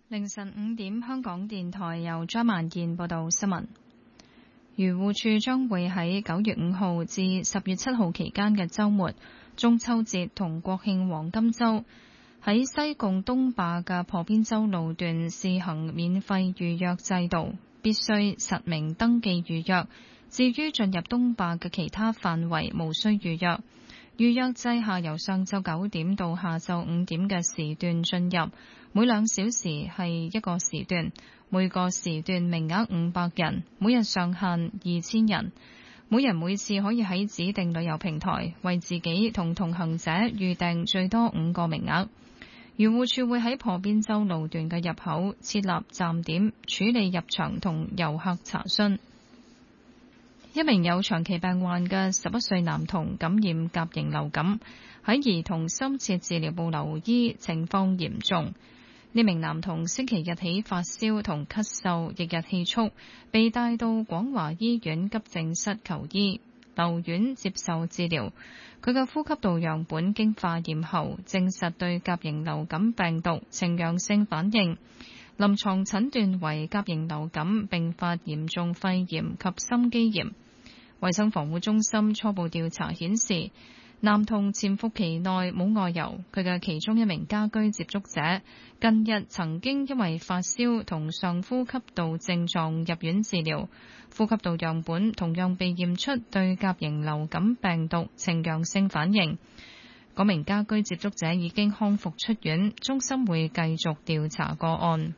凌晨5點，香港電台由張萬健報道新聞。漁護署將會喺9月5號至10月7號期間嘅週末、中秋節同國慶黃金週，喺西貢東壩嘅破邊洲路段試行免費預約制度，必須實名登記預約。至於進入東壩嘅其他範圍，無需預約。預約制下由上晝9點到下晝5點嘅時段進入，每2小時係一個時段，每個時段名額500人，每日上限2000人。每人每次可以喺指定旅遊平台為自己同同行者預訂最多5個名額。漁護署會喺破邊洲路段嘅入口設立站點，處理入場同遊客查詢。一名有長期病患嘅11歲男童感染甲型流感，喺兒童深切治療部留醫，情況嚴重。呢名男童星期日起發燒同咳嗽，日日氣促，被帶到廣華醫院急症室求醫，留院接受治療。佢嘅呼吸道樣本經化驗後，證實對甲型流感病毒呈陽性反應。臨床診斷為甲型流感並發嚴重肺炎及心肌炎。衛生防護中心初步調查顯示，男童潛伏期內冇外遊，佢嘅其中一名家居接觸者近日曾經因為發燒同上呼吸道症狀入院治療，呼吸道樣本同樣被驗出對甲型流感病毒呈陽性反應。嗰名家居接觸者已經康復出院，中心會繼續調查個案。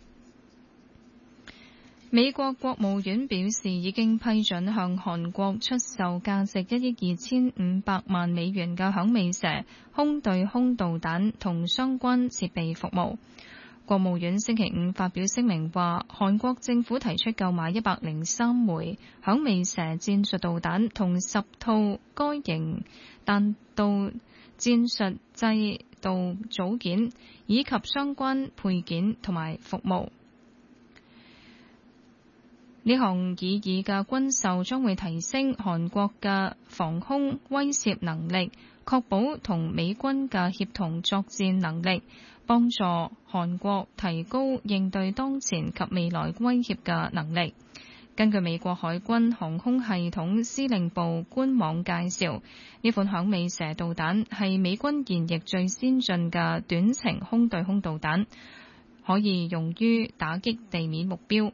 美國國務院表示，已經批准向韓國出售價值1億2500萬美元嘅響尾蛇空對空導彈同相關設備服務。國務院星期5發表聲明話，韓國政府提出購買103枚響尾蛇戰術導彈同10套該型彈道戰術制導組件，以及相關配件同埋服務。呢項擬議嘅軍售將會提升韓國嘅防空威懾能力，確保同美軍嘅協同作戰能力，幫助韓國提高應對當前及未來威脅嘅能力。根據美國海軍航空系統司令部官網介紹，呢款響尾蛇導彈係美軍現役最先進嘅短程空對空導彈，可以用於打擊地面目標。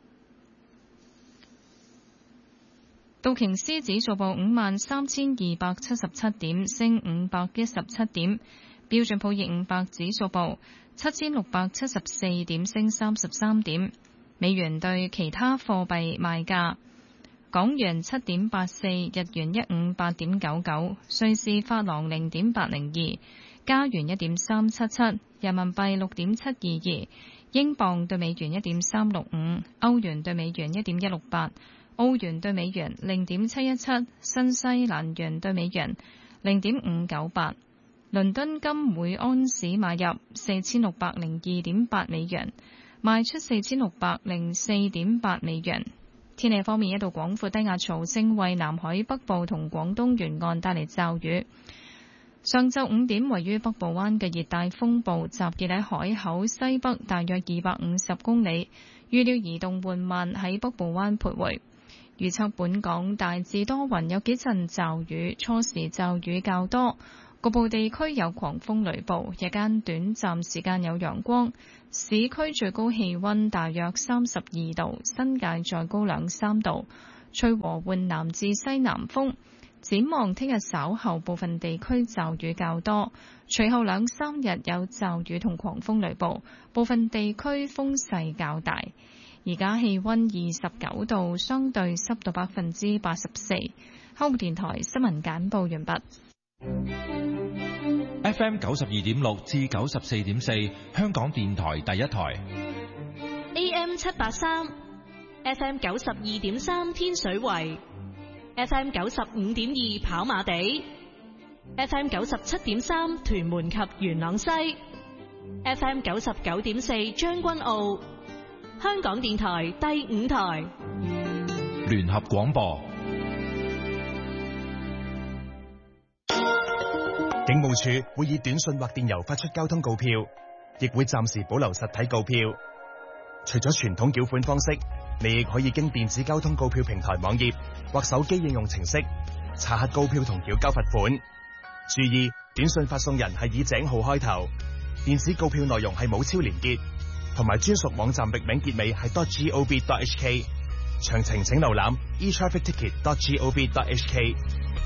道瓊斯指數報53,277點，升517點；標準普爾500指數報7,674點，升33點。美元對其他貨幣賣價：港元7.84，日元158.99，瑞士法郎0.802，加元1.377，人民幣6.722，英鎊對美元1.365，歐元對美元1.168。澳元對美元0.717，新西蘭元對美元0.598，倫敦金每盎司買入4602.8美元，賣出4604.8美元。天氣方面，一道廣闊低壓槽正為南海北部同廣東沿岸帶嚟驟雨。上晝5點，位於北部灣嘅熱帶風暴集結喺海口西北大約250公里，預料移動緩慢喺北部灣徘徊。預測本港大致多雲，有幾陣驟雨，初時驟雨較多，局部地區有狂風雷暴，日間短暫時間有陽光。市區最高氣溫大約32度，新界再高2-3度，吹和緩南至西南風。展望聽日稍後部分地區驟雨較多，隨後2-3日有驟雨同狂風雷暴，部分地區風勢較大。而家氣溫29度，相對濕度84%。香港電台新聞簡報完畢。 FM 92.6至94.4，香港電台第一台。 AM 783 ，FM 92.3天水圍，FM 95.2跑馬地，FM 97.3屯門及元朗西，FM 99.4將軍澳。香港電台第5台聯合廣播。 警務處會以短信或電郵發出交通告票， 亦會暫時保留實體告票。除咗傳統繳款方式，你亦可以經電子交通告票平台網頁或手機應用程式查核告票同繳交罰款。注意，短信發送人係以井號開頭，電子告票內容係冇超連結，同埋專屬網站域名結尾係 .gov.hk。詳情請瀏覽 etrafficticket.gov.hk。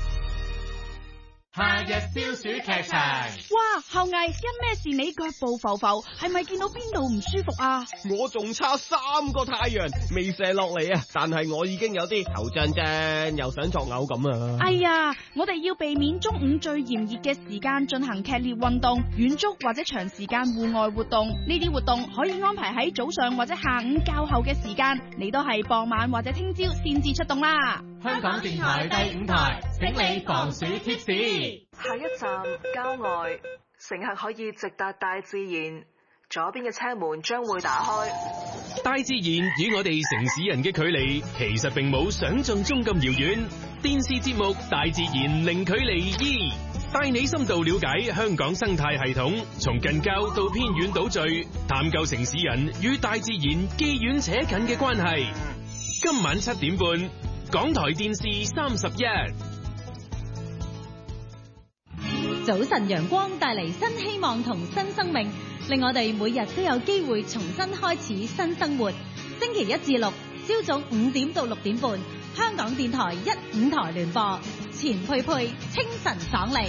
夏日消暑劇場。 哇，後羿，因咩事你腳步浮浮？係咪見到邊度唔舒服啊？ 我仲差3個太陽未射落嚟啊！但係我已經有啲頭脹脹，又想作嘔咁啊！ 哎呀，我哋要避免中午最炎熱嘅時間進行劇烈運動、遠足或者長時間戶外活動。呢啲活動可以安排喺早上或者下午較後嘅時間，你都係傍晚或者聽朝先至出動啦。 香港電台第5台，整理防暑貼士。 下一站郊外，乘客可以直達大自然，左邊嘅車門將會打開。 大自然與我哋城市人嘅距離其實並冇想象中咁遙遠。電視節目《大自然零距離2》帶你深度了解香港生態系統，從近郊到偏遠島嶼，探究城市人與大自然既遠且近嘅關係。今晚7點半，港台電視31。 早晨陽光帶嚟新希望同新生命，令我哋每日都有機會重新開始新生活。星期1至6，朝早5點到6點半，香港電台1、5台聯播，錢佩佩清晨爽利。